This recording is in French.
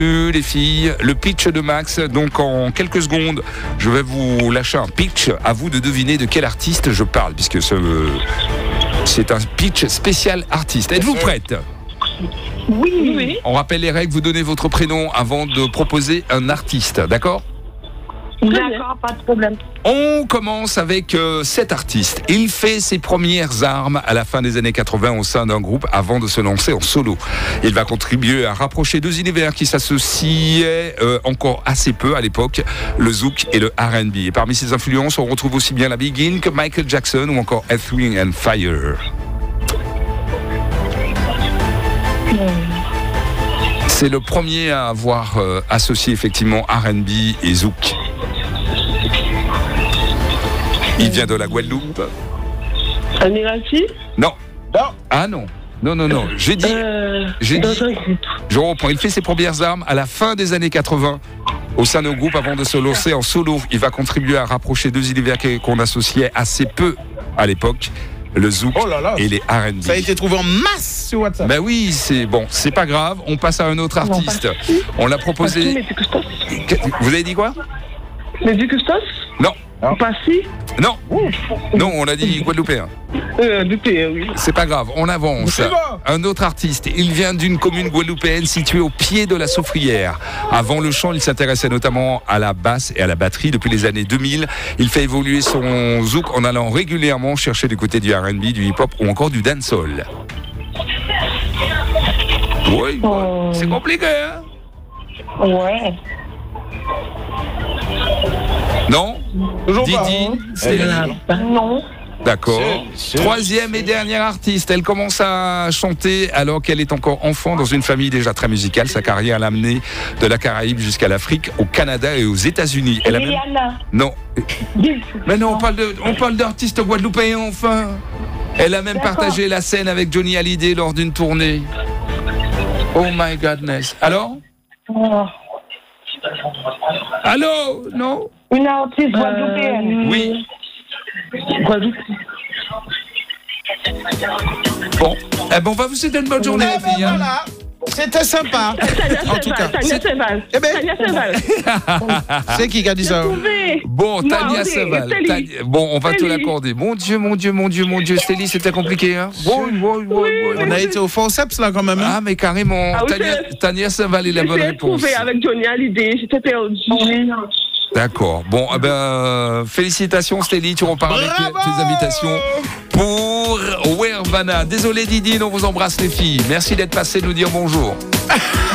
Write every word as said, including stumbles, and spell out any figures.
Les filles, le pitch de Max. Donc en quelques secondes, je vais vous lâcher un pitch. À vous de deviner de quel artiste je parle, puisque ce, c'est un pitch spécial artiste. Êtes-vous prête ? Oui, oui. On rappelle les règles. Vous donnez votre prénom avant de proposer un artiste. D'accord ? D'accord, pas de problème. On commence avec euh, cet artiste. Il fait ses premières armes à la fin des années quatre-vingts au sein d'un groupe avant de se lancer en solo. Il va contribuer à rapprocher deux univers qui s'associaient euh, encore assez peu à l'époque, le zouk et le R and B. Et parmi ses influences, on retrouve aussi bien la Bee Gees que Michael Jackson ou encore Earth, Wind and Fire. C'est le premier à avoir euh, associé effectivement R and B et zouk. Il vient de la Guadeloupe. Amirati ? Non. Non. Ah non. Non, non, non. J'ai dit. Euh, J'ai dans dit. un groupe. Je reprends. Il fait ses premières armes à la fin des années quatre-vingts au sein d'un groupe avant de se lancer en solo. Il va contribuer à rapprocher deux univers qu'on associait assez peu à l'époque, le zouk Oh là là. et les R and B. Ça a été trouvé en masse sur WhatsApp. Ben oui, c'est bon, c'est pas grave. On passe à un autre artiste. On l'a proposé. Mais du Custos ? Vous avez dit quoi ? Mais du Custos ? Non. Non. Passy ? Non. Non, on a dit guadeloupéen. Euh, du P, oui. C'est pas grave, on avance. C'est bon. Un autre artiste, il vient d'une commune guadeloupéenne située au pied de la Soufrière. Avant le chant, il s'intéressait notamment à la basse et à la batterie. Depuis les années deux mille, il fait évoluer son zouk en allant régulièrement chercher du côté du R and B, du hip-hop ou encore du dancehall. Oui, Oh. c'est compliqué, hein ? Ouais. Non ? Toujours pas. Didi, hein. c'est Eh, Non. D'accord. C'est- c'est- Troisième et dernière artiste. Elle commence à chanter alors qu'elle est encore enfant dans une famille déjà très musicale. Sa carrière l'a amenée de la Caraïbe jusqu'à l'Afrique, au Canada et aux États-Unis. Elle a même... Liliana. Non. Mais non, on parle de, on parle d'artiste guadeloupéen enfin. Elle a même D'accord. partagé la scène avec Johnny Hallyday lors d'une tournée. Oh my godness. Alors ? Oh. Allô ? Non ? Une artiste guadeloupéenne. Oui. Guadeloupe. Bon. Eh ben, on va vous souhaiter une bonne journée, Eh les ben filles. hein. voilà. C'était sympa. En tout cas. Tania Seval. Eh ben- Tania Seval. C'est qui qui a dit ça? Trouvé. Bon, Non, Tania c'est- Seval. Stélie. Tania- Bon, on va te Stélie. l'accorder. Mon Dieu, mon Dieu, mon Dieu, mon Dieu. Stélie, c'était compliqué, hein? Bon, bon, bon, bon. On a été au forceps là quand même. hein. Ah, mais carrément. Ah oui, Tania, c'est- Tania Seval est la bonne J'ai réponse. trouvé avec Johnny Hallyday. J'étais perdue. D'accord. Bon, eh ben, euh, félicitations, Stélie. Tu repars avec Bravo tes invitations pour Wervana. Désolé, Didi, on vous embrasse, les filles. Merci d'être passé nous dire bonjour.